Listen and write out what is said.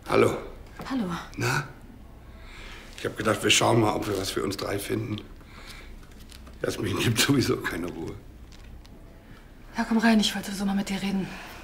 Hallo. Hallo. Na? Ich habe gedacht, wir schauen mal, ob wir was für uns drei finden. Jasmin gibt sowieso keine Ruhe. Ja, komm rein, ich wollte so mal mit dir reden.